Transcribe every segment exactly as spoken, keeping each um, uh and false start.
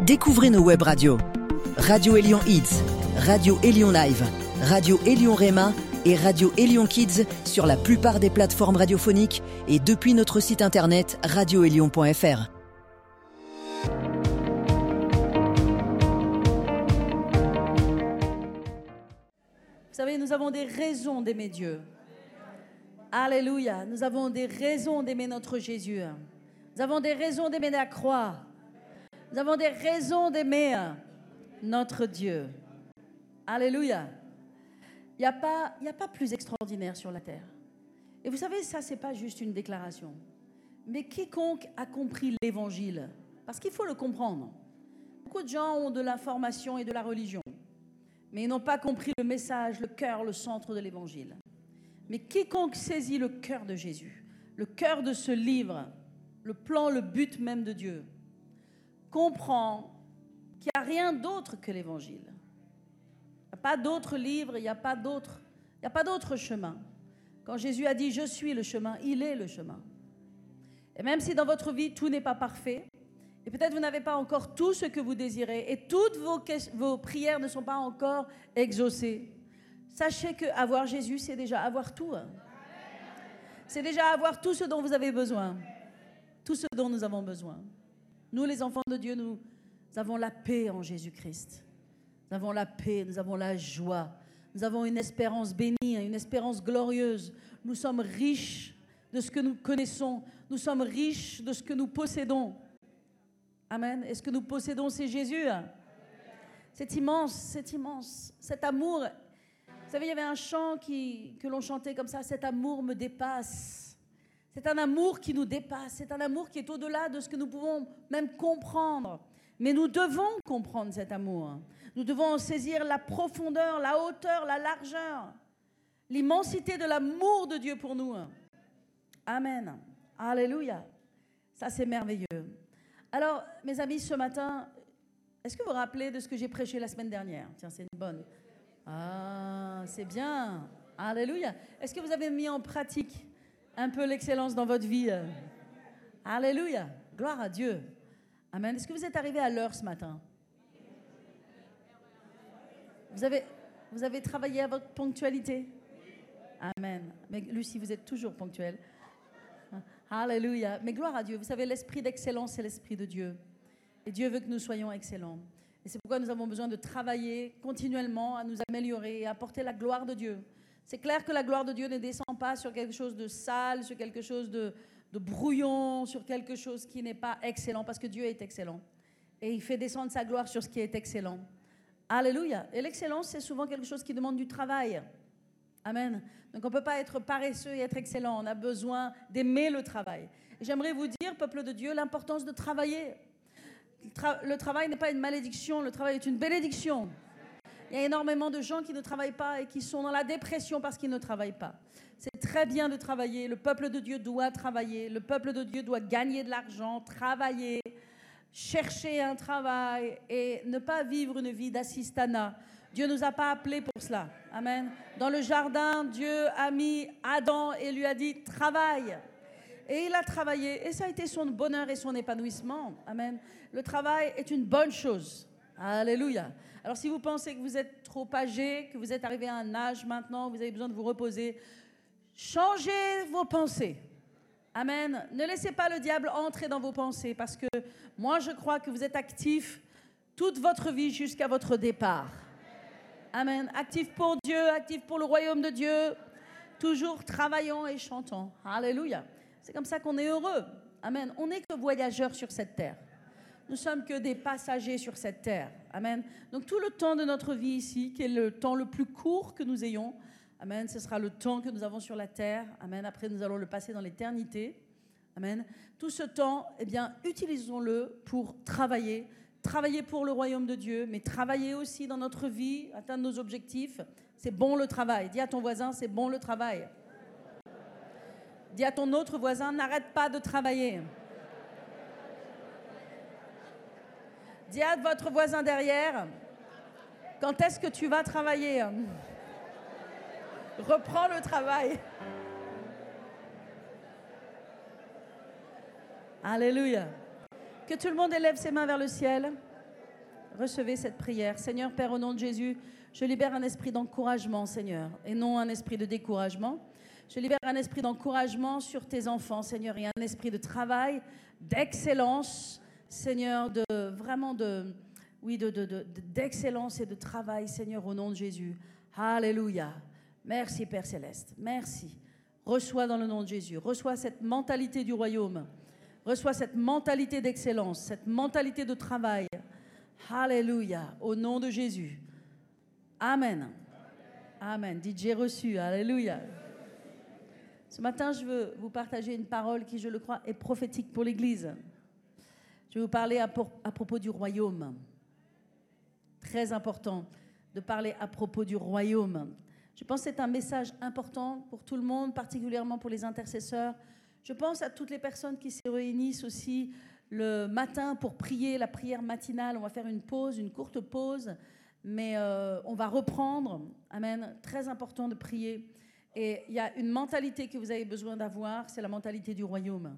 Découvrez nos web radios. Radio Élion Hits, Radio Élion Live, Radio Élion Réma et Radio Élion Kids sur la plupart des plateformes radiophoniques et depuis notre site internet radio élion point f r. Vous savez, nous avons des raisons d'aimer Dieu. Alléluia. Nous avons des raisons d'aimer notre Jésus. Nous avons des raisons d'aimer la croix. Nous avons des raisons d'aimer notre Dieu. Alléluia. Il n'y a pas, il n'y a pas plus extraordinaire sur la terre. Et vous savez, ça, ce n'est pas juste une déclaration. Mais quiconque a compris l'évangile, parce qu'il faut le comprendre. Beaucoup de gens ont de l'information et de la religion, mais ils n'ont pas compris le message, le cœur, le centre de l'évangile. Mais quiconque saisit le cœur de Jésus, le cœur de ce livre, le plan, le but même de Dieu, comprend qu'il n'y a rien d'autre que l'évangile. Il n'y a pas d'autre livre, il n'y a pas d'autre, il n'y a pas d'autre chemin. Quand Jésus a dit « Je suis le chemin », il est le chemin. Et même si dans votre vie, tout n'est pas parfait, et peut-être vous n'avez pas encore tout ce que vous désirez, et toutes vos, vos prières ne sont pas encore exaucées, sachez qu'avoir Jésus, c'est déjà avoir tout. C'est déjà avoir tout ce dont vous avez besoin. Tout ce dont nous avons besoin. Nous, les enfants de Dieu, nous avons la paix en Jésus-Christ. Nous avons la paix, nous avons la joie. Nous avons une espérance bénie, une espérance glorieuse. Nous sommes riches de ce que nous connaissons. Nous sommes riches de ce que nous possédons. Amen. Et ce que nous possédons, c'est Jésus. C'est immense, c'est immense. Cet amour, vous savez, il y avait un chant qui, que l'on chantait comme ça, « Cet amour me dépasse ». C'est un amour qui nous dépasse, c'est un amour qui est au-delà de ce que nous pouvons même comprendre. Mais nous devons comprendre cet amour. Nous devons en saisir la profondeur, la hauteur, la largeur, l'immensité de l'amour de Dieu pour nous. Amen. Alléluia. Ça, c'est merveilleux. Alors, mes amis, ce matin, est-ce que vous vous rappelez de ce que j'ai prêché la semaine dernière? Tiens, c'est une bonne. Ah, c'est bien. Alléluia. Est-ce que vous avez mis en pratique un peu l'excellence dans votre vie? Alléluia. Gloire à Dieu. Amen. Est-ce que vous êtes arrivé à l'heure ce matin? Vous avez, vous avez travaillé à votre ponctualité? Amen. Mais Lucie, vous êtes toujours ponctuelle. Alléluia. Mais gloire à Dieu. Vous savez, l'esprit d'excellence, c'est l'esprit de Dieu. Et Dieu veut que nous soyons excellents. Et c'est pourquoi nous avons besoin de travailler continuellement à nous améliorer et à apporter la gloire de Dieu. C'est clair que la gloire de Dieu ne descend pas sur quelque chose de sale, sur quelque chose de, de brouillon, sur quelque chose qui n'est pas excellent, parce que Dieu est excellent. Et il fait descendre sa gloire sur ce qui est excellent. Alléluia. Et l'excellence, c'est souvent quelque chose qui demande du travail. Amen. Donc on ne peut pas être paresseux et être excellent. On a besoin d'aimer le travail. Et j'aimerais vous dire, peuple de Dieu, l'importance de travailler. Le, tra- le travail n'est pas une malédiction, le travail est une bénédiction. Il y a énormément de gens qui ne travaillent pas et qui sont dans la dépression parce qu'ils ne travaillent pas. C'est très bien de travailler. Le peuple de Dieu doit travailler. Le peuple de Dieu doit gagner de l'argent, travailler, chercher un travail et ne pas vivre une vie d'assistanat. Dieu ne nous a pas appelés pour cela. Amen. Dans le jardin, Dieu a mis Adam et lui a dit « travaille ». Et il a travaillé et ça a été son bonheur et son épanouissement. Amen. Le travail est une bonne chose. Alléluia. Alors si vous pensez que vous êtes trop âgé, que vous êtes arrivé à un âge maintenant, vous avez besoin de vous reposer, changez vos pensées. Amen. Ne laissez pas le diable entrer dans vos pensées parce que moi je crois que vous êtes actifs toute votre vie jusqu'à votre départ. Amen. Actifs pour Dieu, actifs pour le royaume de Dieu, toujours travaillant et chantant. Alléluia. C'est comme ça qu'on est heureux. Amen. On n'est que voyageurs sur cette terre. Nous sommes que des passagers sur cette terre. Amen. Donc tout le temps de notre vie ici, qui est le temps le plus court que nous ayons, amen, ce sera le temps que nous avons sur la terre. Amen. Après, nous allons le passer dans l'éternité. Amen. Tout ce temps, eh bien, utilisons-le pour travailler, travailler pour le royaume de Dieu, mais travailler aussi dans notre vie, atteindre nos objectifs. C'est bon le travail. Dis à ton voisin, c'est bon le travail. Dis à ton autre voisin, n'arrête pas de travailler. Dis à votre voisin derrière, quand est-ce que tu vas travailler? Reprends le travail. Alléluia. Que tout le monde élève ses mains vers le ciel. recevez cette prière. Seigneur, Père, au nom de Jésus, je libère un esprit d'encouragement, Seigneur, et non un esprit de découragement. Je libère un esprit d'encouragement sur tes enfants, Seigneur, et un esprit de travail, d'excellence, Seigneur, de vraiment de, oui, de, de, de, d'excellence et de travail, Seigneur, au nom de Jésus. Alléluia. Merci, Père Céleste. Merci. Reçois dans le nom de Jésus. Reçois cette mentalité du royaume. Reçois cette mentalité d'excellence, cette mentalité de travail. Alléluia. Au nom de Jésus. Amen. Amen. Dites, j'ai reçu. Alléluia. Ce matin, je veux vous partager une parole qui, je le crois, est prophétique pour l'Église. Je vais vous parler à, pour, à propos du royaume. Très important de parler à propos du royaume. Je pense que c'est un message important pour tout le monde, particulièrement pour les intercesseurs. Je pense à toutes les personnes qui se réunissent aussi le matin pour prier, la prière matinale. On va faire une pause, une courte pause, mais euh, on va reprendre. Amen. Très important de prier. Et il y a une mentalité que vous avez besoin d'avoir, c'est la mentalité du royaume.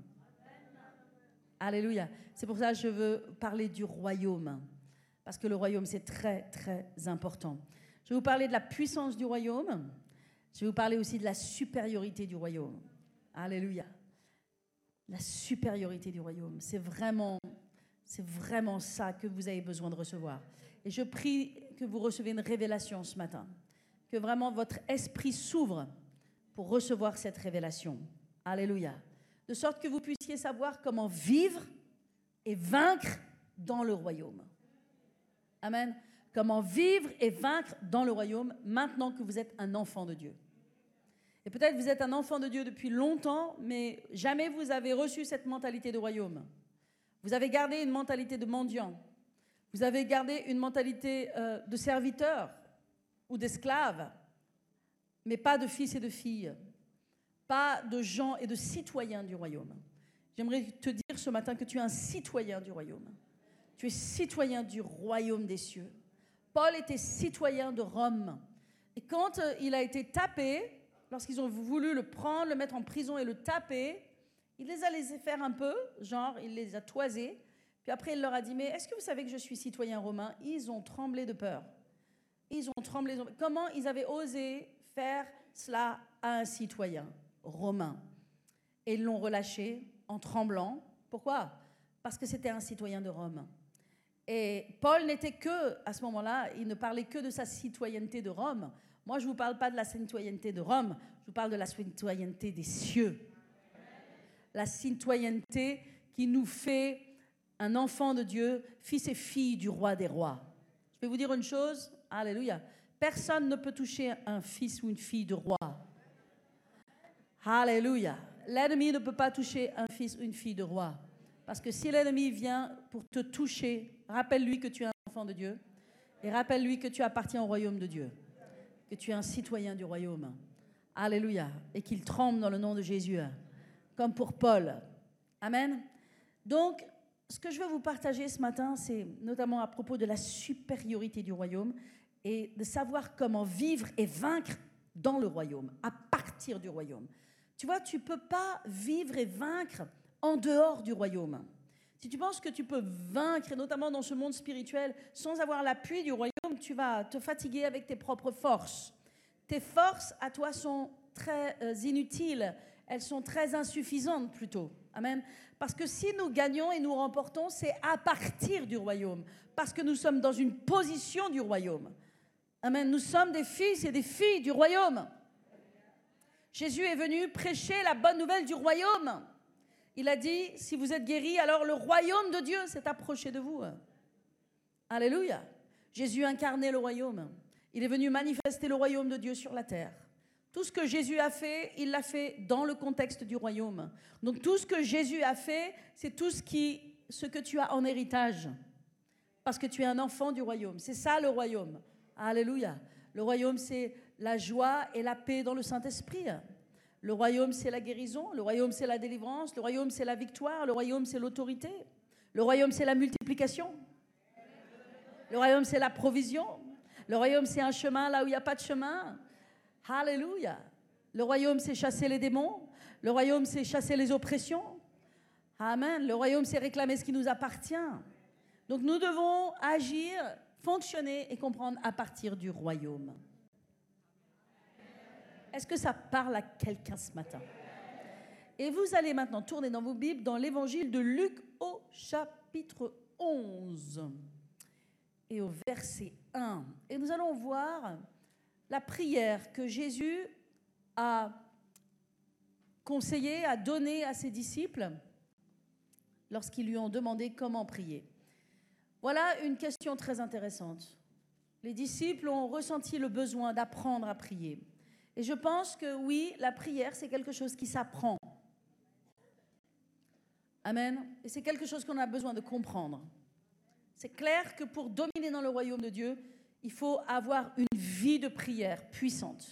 Alléluia. C'est pour ça que je veux parler du royaume. Parce que le royaume, c'est très, très important. Je vais vous parler de la puissance du royaume. Je vais vous parler aussi de la supériorité du royaume. Alléluia. La supériorité du royaume. C'est vraiment, c'est vraiment ça que vous avez besoin de recevoir. Et je prie que vous recevez une révélation ce matin. Que vraiment votre esprit s'ouvre pour recevoir cette révélation. Alléluia. De sorte que vous puissiez savoir comment vivre et vaincre dans le royaume. Amen. Comment vivre et vaincre dans le royaume maintenant que vous êtes un enfant de Dieu. Et peut-être vous êtes un enfant de Dieu depuis longtemps, mais jamais vous avez reçu cette mentalité de royaume. Vous avez gardé une mentalité de mendiant. Vous avez gardé une mentalité euh, de serviteur ou d'esclave, mais pas de fils et de filles, pas de gens et de citoyens du royaume. J'aimerais te dire ce matin que tu es un citoyen du royaume. Tu es citoyen du royaume des cieux. Paul était citoyen de Rome. Et quand euh, il a été tapé, lorsqu'ils ont voulu le prendre, le mettre en prison et le taper, il les a laissés faire un peu, genre il les a toisés. Puis après il leur a dit, mais est-ce que vous savez que je suis citoyen romain? Ils ont tremblé de peur. Ils ont tremblé. Comment ils avaient osé faire cela à un citoyen romain? Et ils l'ont relâché en tremblant. Pourquoi? Parce que c'était un citoyen de Rome. Et Paul n'était que, à ce moment-là, il ne parlait que de sa citoyenneté de Rome. Moi, je ne vous parle pas de la citoyenneté de Rome, je vous parle de la citoyenneté des cieux. La citoyenneté qui nous fait un enfant de Dieu, fils et filles du roi des rois. Je vais vous dire une chose, alléluia. Personne ne peut toucher un fils ou une fille de roi. Alléluia. L'ennemi ne peut pas toucher un fils ou une fille de roi. Parce que si l'ennemi vient pour te toucher, rappelle-lui que tu es un enfant de Dieu et rappelle-lui que tu appartiens au royaume de Dieu, que tu es un citoyen du royaume. Alléluia. Et qu'il tremble dans le nom de Jésus, comme pour Paul. Amen. Donc, ce que je veux vous partager ce matin, c'est notamment à propos de la supériorité du royaume et de savoir comment vivre et vaincre dans le royaume, à partir du royaume. Tu vois, tu ne peux pas vivre et vaincre en dehors du royaume. Si tu penses que tu peux vaincre, et notamment dans ce monde spirituel, sans avoir l'appui du royaume, tu vas te fatiguer avec tes propres forces. Tes forces, à toi, sont très euh, inutiles. Elles sont très insuffisantes, plutôt. Amen. Parce que si nous gagnons et nous remportons, c'est à partir du royaume. Parce que nous sommes dans une position du royaume. Amen. Nous sommes des fils et des filles du royaume. Jésus est venu prêcher la bonne nouvelle du royaume. Il a dit, si vous êtes guéris, alors le royaume de Dieu s'est approché de vous. Alléluia. Jésus incarnait le royaume. Il est venu manifester le royaume de Dieu sur la terre. Tout ce que Jésus a fait, il l'a fait dans le contexte du royaume. Donc tout ce que Jésus a fait, c'est tout ce, qui, ce que tu as en héritage. Parce que tu es un enfant du royaume. C'est ça le royaume. Alléluia. Le royaume, c'est la joie et la paix dans le Saint-Esprit. Le royaume, c'est la guérison. Le royaume, c'est la délivrance. Le royaume, c'est la victoire. Le royaume, c'est l'autorité. Le royaume, c'est la multiplication. Le royaume, c'est la provision. Le royaume, c'est un chemin là où il n'y a pas de chemin. Alléluia. Le royaume, c'est chasser les démons. Le royaume, c'est chasser les oppressions. Amen. Le royaume, c'est réclamer ce qui nous appartient. Donc nous devons agir, fonctionner et comprendre à partir du royaume. Est-ce que ça parle à quelqu'un ce matin? Et vous allez maintenant tourner dans vos Bibles dans l'évangile de Luc au chapitre onze et au verset un. Et nous allons voir la prière que Jésus a conseillée, a donnée à ses disciples lorsqu'ils lui ont demandé comment prier. Voilà une question très intéressante. Les disciples ont ressenti le besoin d'apprendre à prier. Et je pense que oui, la prière, c'est quelque chose qui s'apprend. Amen. Et c'est quelque chose qu'on a besoin de comprendre. C'est clair que pour dominer dans le royaume de Dieu, il faut avoir une vie de prière puissante.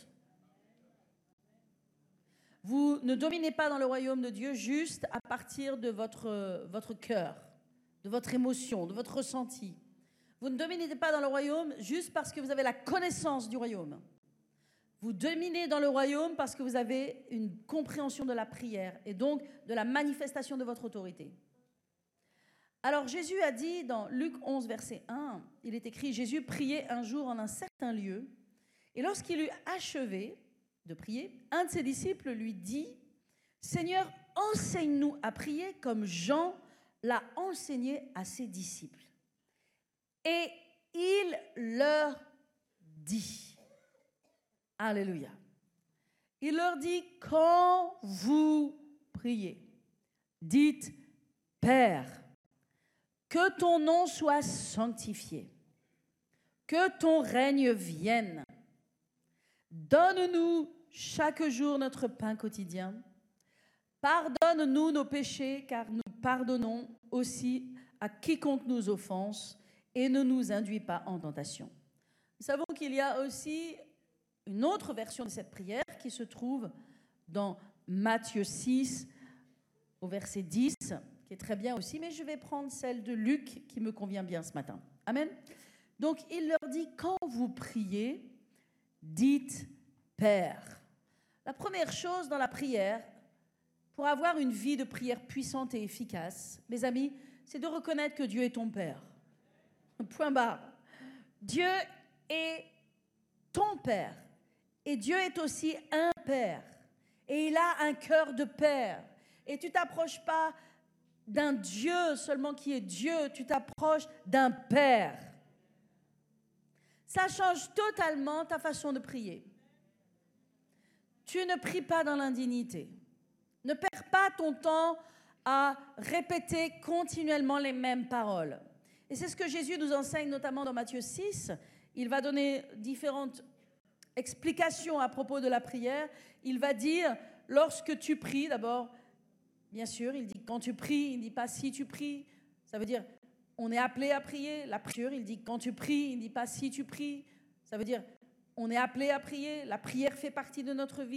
Vous ne dominez pas dans le royaume de Dieu juste à partir de votre, votre cœur, de votre émotion, de votre ressenti. Vous ne dominez pas dans le royaume juste parce que vous avez la connaissance du royaume. Vous dominez dans le royaume parce que vous avez une compréhension de la prière et donc de la manifestation de votre autorité. Alors Jésus a dit dans Luc onze, verset un, il est écrit « Jésus priait un jour en un certain lieu, et lorsqu'il eut achevé de prier, un de ses disciples lui dit « Seigneur, enseigne-nous à prier comme Jean l'a enseigné à ses disciples. » Et il leur dit, Alléluia, il leur dit « Quand vous priez, dites « Père, que ton nom soit sanctifié, que ton règne vienne. Donne-nous chaque jour notre pain quotidien. Pardonne-nous nos péchés, car nous pardonnons aussi à quiconque nous offense, et ne nous induis pas en tentation. » Nous savons qu'il y a aussi une autre version de cette prière qui se trouve dans Matthieu six, au verset dix, qui est très bien aussi, mais je vais prendre celle de Luc qui me convient bien ce matin. Amen. Donc, il leur dit, quand vous priez, dites Père. La première chose dans la prière, pour avoir une vie de prière puissante et efficace, mes amis, c'est de reconnaître que Dieu est ton Père. Point barre. Dieu est ton Père. Et Dieu est aussi un Père. Et il a un cœur de Père. Et tu ne t'approches pas d'un Dieu seulement qui est Dieu, tu t'approches d'un Père. Ça change totalement ta façon de prier. Tu ne pries pas dans l'indignité. Ne perds pas ton temps à répéter continuellement les mêmes paroles. Et c'est ce que Jésus nous enseigne notamment dans Matthieu six. Il va donner différentes explications à propos de la prière. Il va dire, lorsque tu pries, d'abord, bien sûr, il dit quand tu pries, il ne dit pas si tu pries. Ça veut dire, on est appelé à prier. La prière, il dit quand tu pries, il ne dit pas si tu pries. Ça veut dire, on est appelé à prier. La prière fait partie de notre vie.